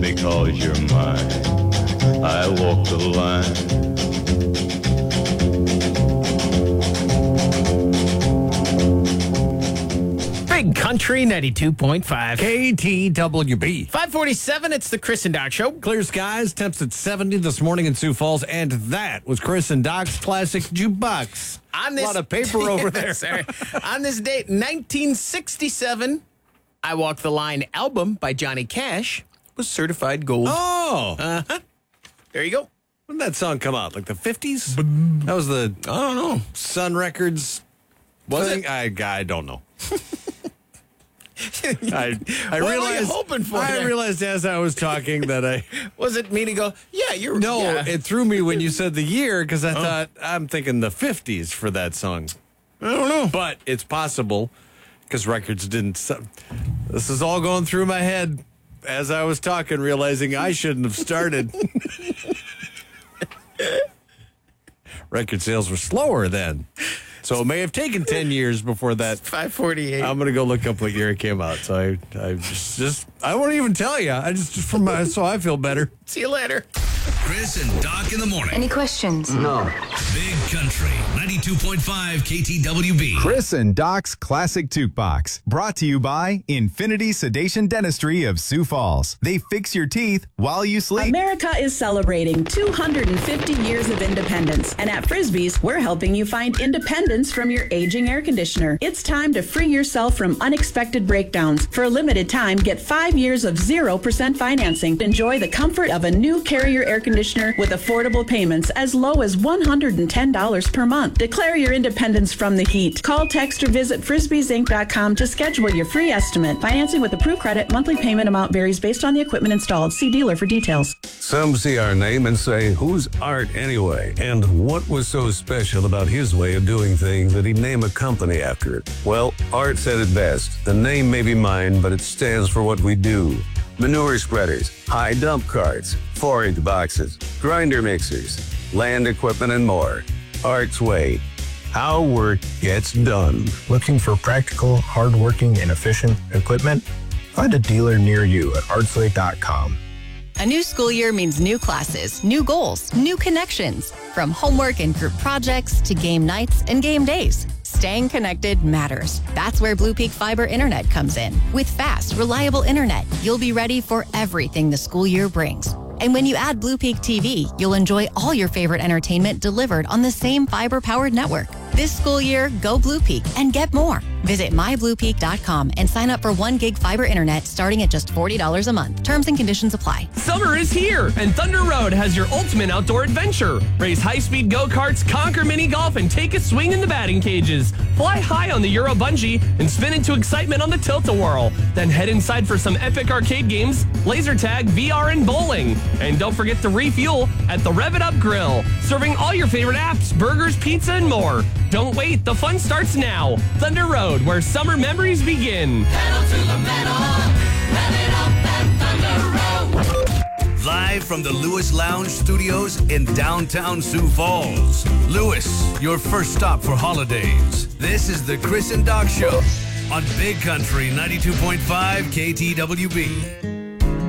because you're mine. I walk the line. Big Country 92.5. KTWB. 547, it's the Chris and Doc Show. Clear skies, temps at 70 this morning in Sioux Falls, and that was Chris and Doc's classic jukebox. On this, a lot of paper over there. Sorry. On this date, 1967, I Walk the Line album by Johnny Cash was certified gold. Oh. There you go. When did that song come out? Like the 50s? That was the, I don't know. Sun Records Was thing? it? I don't know. I What were realized, you hoping for I there? realized as I was talking that I... Was it me to go, yeah, you're... No, yeah. it threw me when you said the year because I thought, I'm thinking the 50s for that song. I don't know. But it's possible because records didn't... This is all going through my head as I was talking, realizing I shouldn't have started. Record sales were slower then. So it may have taken 10 years before that. 548. I'm going to go look up what year it came out. So I just I won't even tell you. So I feel better. See you later. Chris and Doc in the morning. Any questions? No. Big Country 92.5 KTWB. Chris and Doc's Classic Jukebox. Brought to you by Infinity Sedation Dentistry of Sioux Falls. They fix your teeth while you sleep. America is celebrating 250 years of independence. And at Frisbee's, we're helping you find independence from your aging air conditioner. It's time to free yourself from unexpected breakdowns. For a limited time, get 5 years of 0% financing. Enjoy the comfort of a new Carrier air conditioner with affordable payments as low as $110 per month. Declare your independence from the heat. Call, text, or visit frisbeesinc.com to schedule your free estimate. Financing with approved credit. Monthly payment amount varies based on the equipment installed. See dealer for details. Some see our name and say, who's Art anyway? And what was so special about his way of doing things that he'd name a company after it? Well, Art said it best. The name may be mine, but it stands for what we do. Manure spreaders, high dump carts, forage boxes, grinder mixers, land equipment, and more. Art's Way. How work gets done. Looking for practical, hardworking, and efficient equipment? Find a dealer near you at artsway.com. A new school year means new classes, new goals, new connections. From homework and group projects to game nights and game days. Staying connected matters. That's where Blue Peak Fiber Internet comes in. With fast, reliable internet, you'll be ready for everything the school year brings. And when you add Blue Peak TV, you'll enjoy all your favorite entertainment delivered on the same fiber-powered network. This school year, go Blue Peak and get more. Visit mybluepeak.com and sign up for 1 gig fiber internet starting at just $40 a month. Terms and conditions apply. Summer is here, and Thunder Road has your ultimate outdoor adventure. Race high-speed go-karts, conquer mini-golf, and take a swing in the batting cages. Fly high on the Euro Bungee and spin into excitement on the Tilt-A-Whirl. Then head inside for some epic arcade games, laser tag, VR, and bowling. And don't forget to refuel at the Rev It Up Grill, serving all your favorite apps, burgers, pizza, and more. Don't wait, the fun starts now. Thunder Road, where summer memories begin. Pedal to the metal. Rev it up at Thunder Road. Live from the Lewis Lounge Studios in downtown Sioux Falls. Lewis, your first stop for holidays. This is the Chris and Doc Show on Big Country 92.5 KTWB.